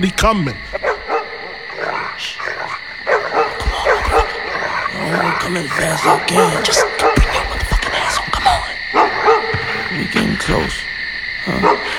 coming. Oh, come in fast as I can. Just bring your motherfucking ass on. Come on. We getting close. Huh?